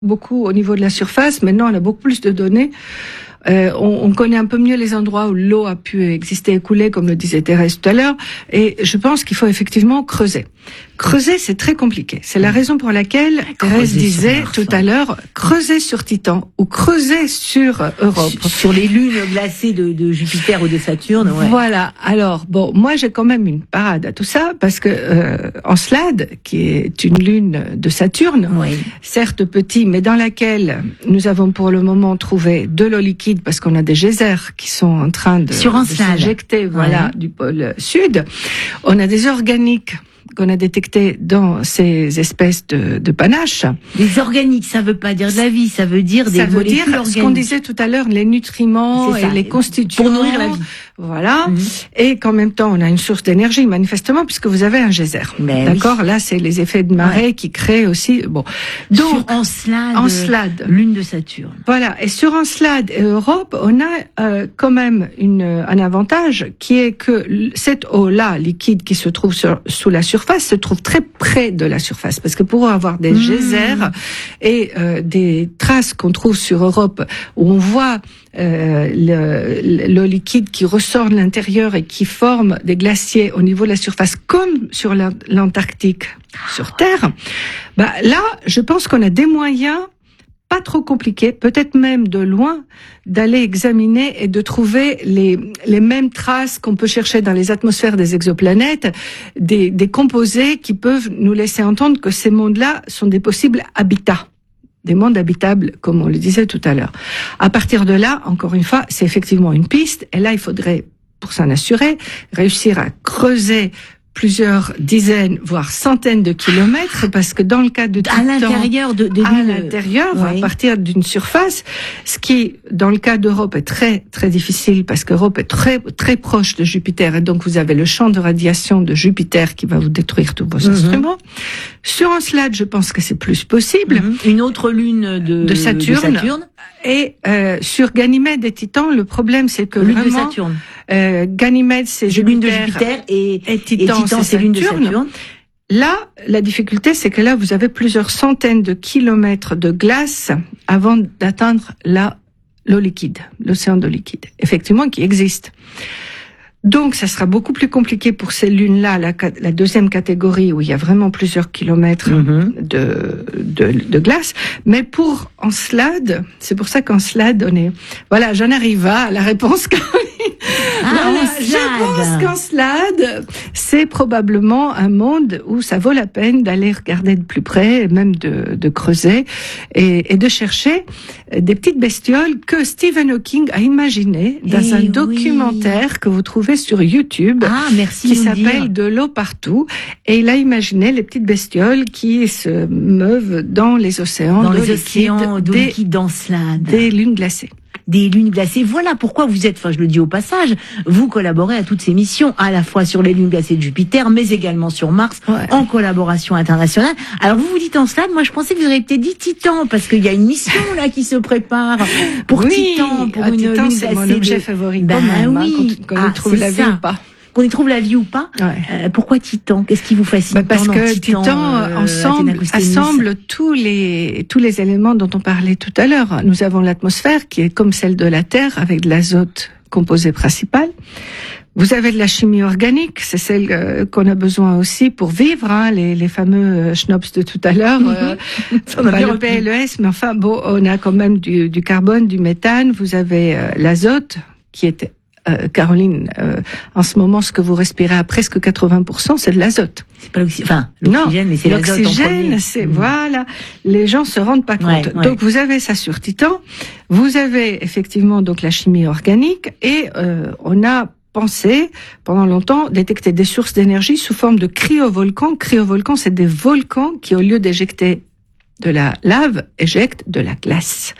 beaucoup au niveau de la surface. Maintenant, on a beaucoup plus de données. On connaît un peu mieux les endroits où l'eau a pu exister et couler, comme le disait Thérèse tout à l'heure. Et je pense qu'il faut effectivement creuser. Creuser, c'est très compliqué. C'est la raison pour laquelle Thérèse disait tout à l'heure, creuser sur Titan ou creuser sur Europe. Sur les lunes glacées de Jupiter ou de Saturne, ouais. Voilà. Alors, bon, moi, j'ai quand même une parade à tout ça, parce que Encelade, qui est une lune de Saturne, oui, certes petit, mais dans laquelle nous avons pour le moment trouvé de l'eau liquide, parce qu'on a des geysers qui sont en train de s'injecter, voilà, du pôle sud. On a des organiques qu'on a détectés dans ces espèces de panaches. Les organiques, ça veut pas dire de la vie, ça veut dire des molécules organiques. Ce qu'on disait tout à l'heure, les nutriments et les constituants. Pour nourrir la vie. Voilà. Et qu'en même temps, on a une source d'énergie, manifestement, puisque vous avez un geyser. D'accord? Oui. Là, c'est les effets de marée qui créent aussi, bon. Donc, sur Encelade, lune de Saturne. Voilà. Et sur Encelade et Europe, on a, quand même un avantage qui est que cette eau-là, liquide, qui se trouve sous la surface, se trouve très près de la surface, parce que pour avoir des geysers et des traces qu'on trouve sur Europe où on voit l'eau liquide qui ressort de l'intérieur et qui forme des glaciers au niveau de la surface, comme sur l'Antarctique sur Terre, bah là, je pense qu'on a des moyens pas trop compliqué, peut-être même de loin, d'aller examiner et de trouver les mêmes traces qu'on peut chercher dans les atmosphères des exoplanètes, des composés qui peuvent nous laisser entendre que ces mondes-là sont des possibles habitats, des mondes habitables, comme on le disait tout à l'heure. À partir de là, encore une fois, c'est effectivement une piste, et là, il faudrait, pour s'en assurer, réussir à creuser plusieurs dizaines, voire centaines de kilomètres, parce que dans le cas de Titan, à l'intérieur à partir d'une surface, ce qui, dans le cas d'Europe, est très très difficile, parce qu'Europe est très très proche de Jupiter, et donc vous avez le champ de radiation de Jupiter qui va vous détruire tous vos instruments. Sur Encelade, je pense que c'est plus possible. Une autre lune de Saturne. Et sur Ganymède et Titan, le problème, c'est que lune de Saturne. Ganymède, c'est lune de Jupiter, et Titan, c'est lune de Saturne. Là, la difficulté, c'est que là, vous avez plusieurs centaines de kilomètres de glace avant d'atteindre l'eau liquide, l'océan d'eau liquide, effectivement, qui existe. Donc, ça sera beaucoup plus compliqué pour ces lunes-là, la deuxième catégorie, où il y a vraiment plusieurs kilomètres de glace. Mais pour Encelade, c'est pour ça qu'Encelade, voilà, j'en arrive à la réponse. Je pense qu'Encelade, c'est probablement un monde où ça vaut la peine d'aller regarder de plus près, et même de creuser, et de chercher des petites bestioles que Stephen Hawking a imaginées dans un documentaire que vous trouvez sur YouTube, qui s'appelle De l'eau partout, et il a imaginé les petites bestioles qui se meuvent dans les océans, d'eau liquide d'Encelade, des lunes glacées. Des lunes glacées. Voilà pourquoi vous êtes, je le dis au passage, vous collaborez à toutes ces missions, à la fois sur les lunes glacées de Jupiter, mais également sur Mars, en collaboration internationale. Alors vous dites Encelade, moi je pensais que vous auriez peut-être dit Titan, parce qu'il y a une mission là qui se prépare pour Titan, pour une Titan, lune glacée. C'est mon objet favori. Qu'on y trouve la vie ou pas. Qu'on y trouve la vie ou pas. Pourquoi Titan? Qu'est-ce qui vous fascine? Parce que Titan assemble tous les éléments dont on parlait tout à l'heure. Nous avons l'atmosphère qui est comme celle de la Terre, avec de l'azote composé principal. Vous avez de la chimie organique, c'est celle qu'on a besoin aussi pour vivre, les fameux schnapps de tout à l'heure, le PLES, mais enfin bon, on a quand même du carbone, du méthane. Vous avez l'azote qui est Caroline, en ce moment, ce que vous respirez à presque 80%, c'est de l'azote. C'est pas l'oxygène, mais c'est l'azote en premier. L'oxygène, c'est, voilà. Les gens se rendent pas compte. Donc, vous avez ça sur Titan. Vous avez, effectivement, donc, la chimie organique, et, on a pensé, pendant longtemps, détecter des sources d'énergie sous forme de cryovolcans. Cryovolcans, c'est des volcans qui, au lieu d'éjecter de la lave, éjectent de la glace.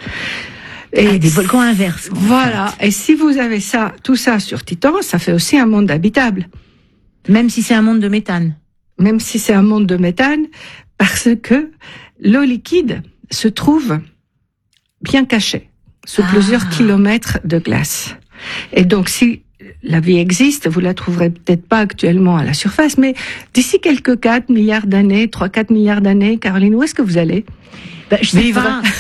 Et des volcans inverses. Voilà. Et si vous avez tout ça sur Titan, ça fait aussi un monde habitable. Même si c'est un monde de méthane. Même si c'est un monde de méthane, parce que l'eau liquide se trouve bien cachée, sous plusieurs kilomètres de glace. Et donc, si la vie existe, vous la trouverez peut-être pas actuellement à la surface, mais d'ici quelques 4 milliards d'années, 3-4 milliards d'années, Caroline, où est-ce que vous allez Je sais vivre pas.